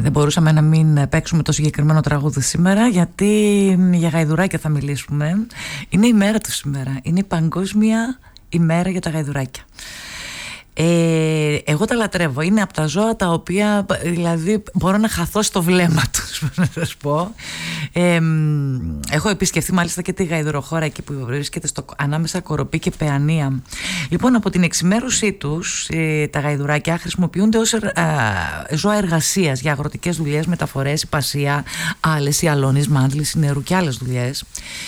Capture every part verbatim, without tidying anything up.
Δεν μπορούσαμε να μην παίξουμε το συγκεκριμένο τραγούδι σήμερα, γιατί για γαϊδουράκια θα μιλήσουμε. Είναι η μέρα του σήμερα. Είναι η παγκόσμια ημέρα για τα γαϊδουράκια. Ε, εγώ τα λατρεύω. Είναι από τα ζώα τα οποία, δηλαδή, μπορώ να χαθώ στο βλέμμα τους, να σας πω. Ε, έχω επισκεφθεί μάλιστα και τη γαϊδουροχώρα εκεί που βρίσκεται στο, ανάμεσα Κοροπή και Παιανία. Λοιπόν, από την εξημέρωσή τους, ε, τα γαϊδουράκια χρησιμοποιούνται ως ε, ε, ζώα εργασίας για αγροτικές δουλειές, μεταφορές, υπασία, άλεση, αλώνης, μάντληση νερού και άλλες δουλειές.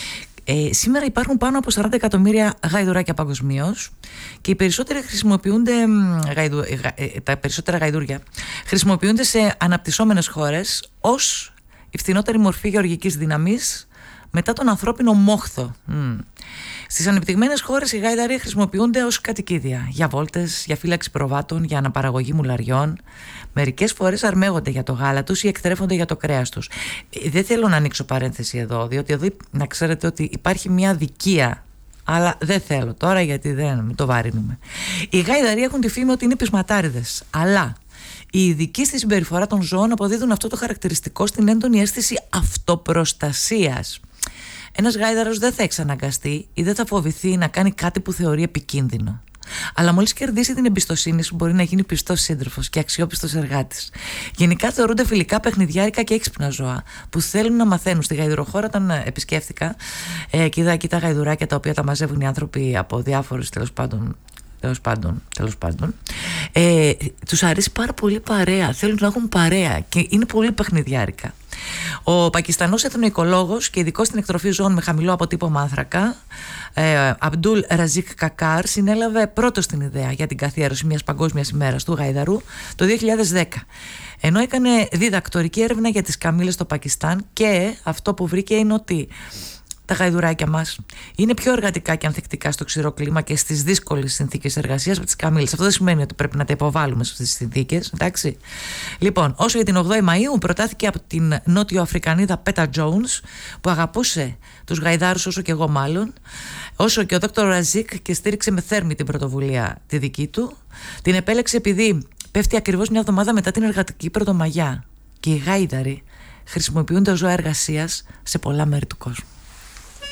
Ε, σήμερα υπάρχουν πάνω από σαράντα εκατομμύρια γαϊδουράκια παγκοσμίως και οι περισσότεροι χρησιμοποιούνται, γαϊδου, ε, τα περισσότερα γαϊδούρια χρησιμοποιούνται σε αναπτυσσόμενες χώρες ως η φθηνότερη μορφή γεωργικής δύναμης μετά τον ανθρώπινο μόχθο. Mm. Στις ανεπτυγμένες χώρες οι γάιδαροι χρησιμοποιούνται ως κατοικίδια, για βόλτες, για φύλαξη προβάτων, για αναπαραγωγή μουλαριών. Μερικές φορές αρμέγονται για το γάλα τους ή εκτρέφονται για το κρέας τους. Ε, δεν θέλω να ανοίξω παρένθεση εδώ, διότι εδώ να ξέρετε ότι υπάρχει μια αδικία, αλλά δεν θέλω τώρα γιατί δεν το βαρύνουμε. Οι γάιδαροι έχουν τη φήμη ότι είναι πεισματάριδες, αλλά οι ειδικοί στη συμπεριφορά των ζώων αποδίδουν αυτό το χαρακτηριστικό στην έντονη αίσθηση αυτοπροστασίας. Ένας γάιδαρος δεν θα εξαναγκαστεί ή δεν θα φοβηθεί να κάνει κάτι που θεωρεί επικίνδυνο. Αλλά μόλις κερδίσει την εμπιστοσύνη σου, μπορεί να γίνει πιστός σύντροφος και αξιόπιστος εργάτης. Γενικά θεωρούνται φιλικά, παιχνιδιάρικα και έξυπνα ζώα που θέλουν να μαθαίνουν. Στη γαϊδουροχώρα, όταν επισκέφθηκα, ε, και είδα εκεί τα γαϊδουράκια τα οποία τα μαζεύουν οι άνθρωποι από διάφορους τέλος πάντων. Τέλος πάντων, τέλος πάντων. Ε, τους αρέσει πάρα πολύ παρέα. Θέλουν να έχουν παρέα και είναι πολύ παιχνιδιάρικα. Ο Πακιστανός εθνοοικολόγος και ειδικός στην εκτροφή ζώων με χαμηλό αποτύπωμα άνθρακα, ε, Αμπντούλ Ραζίκ Κακάρ, συνέλαβε πρώτος την ιδέα για την καθιέρωση μιας παγκόσμιας ημέρας του γαϊδαρού το δύο χιλιάδες δέκα. Ενώ έκανε διδακτορική έρευνα για τις καμήλες στο Πακιστάν, και αυτό που βρήκε είναι ότι τα γαϊδουράκια μας είναι πιο εργατικά και ανθεκτικά στο ξηρό κλίμα και στις δύσκολες συνθήκες εργασίας από τις καμήλες. Αυτό δεν σημαίνει ότι πρέπει να τα υποβάλουμε σε αυτές τις συνθήκες, εντάξει. Λοιπόν, όσο για την ογδόη Μαΐου, προτάθηκε από την Νότιο Αφρικανίδα Πέτα Τζόουνς, που αγαπούσε τους γαϊδάρους όσο και εγώ μάλλον, όσο και ο δόκτωρ Ραζίκ, και στήριξε με θέρμη την πρωτοβουλία τη δική του. Την επέλεξε επειδή πέφτει ακριβώς μια εβδομάδα μετά την εργατική πρωτομαγιά και οι γάιδαροι χρησιμοποιούνται ως ζώα εργασίας σε πολλά μέρη του κόσμου.